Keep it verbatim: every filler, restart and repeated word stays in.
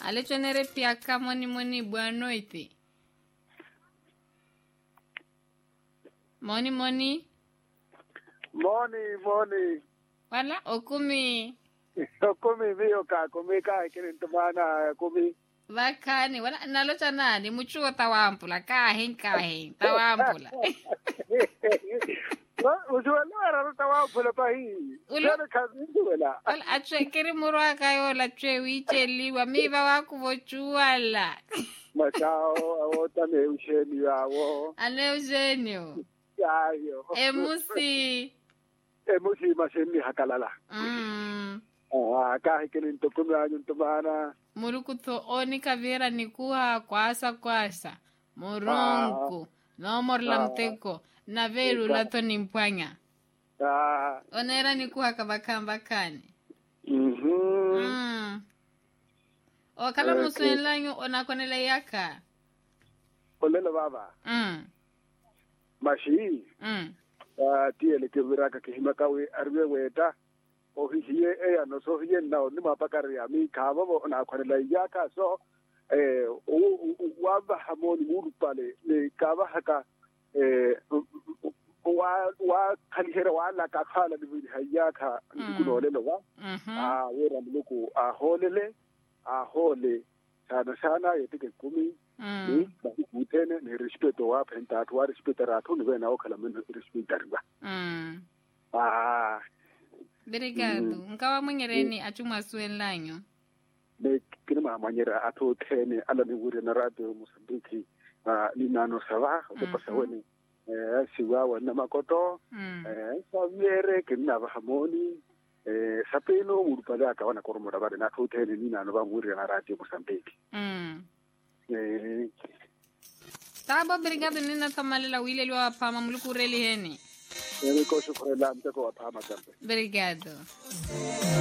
Ale chonere piaka moni moni bueno iti. Moni moni. Moni moni. Wala okumi. Okumi vio ka kumi ka kini tumana kumi. Bakani wala nalo chanani muchuo tawampula kahin kahin tawampula. Usuala ra tawampula pa hi. Ulo kazi wala. Wala atwe kiri murwa kayo la twe wicheli wa miva waku vochuala. Machao awota ne usheni yawo. Ale Eugenio. Yayo. Emusi. Emusi masheni hakalala. Mm. Ah, kahi kini tukumi anyun tumana. Murukuto oni kavera nikuha kwasa kwasa. Moronko. Ah. No morlamteko. Na veru lato nimpwanya. Ah. Onera nikuha kabakamba kani. Mhm. Mm. O kala okay. Musuen lanyo onakonele yaka. Olele baba. Mm. Mashi. Mm. Ah, tiele kevira ka kihimakawe arwe weta. Ohiye e ano so hiye na ni mapakari ya mi kaba bo na konele yaka so eh o waba hamoni murupale ne kaba haka eh wa wa kalihera wala ka khala ni hayaka kunolelo wa ah wera mluku a holele a hole sana sana yetike kumi ni bakutene ni respeto wa penta wa respeto ratu ni wena okala men respeto riba mm ah Obrigado. Nkawa mwenyereni achuma suen lanyo. Ne kinema manyera ato tene ala ni wuri na radio Mozambique ah ni nano sawa de pasaweni eh siwa wana makoto eh saviere kinna ba hamoni eh sapeno urupale akawana koromora bale na to tene ni nano ba wuri na radio Mozambique. Mm. Eh Taba obrigado nina tamalela wile liwa pama mulukureli heni. Ele koshukuru la mteko wa pama tambe. Obrigado.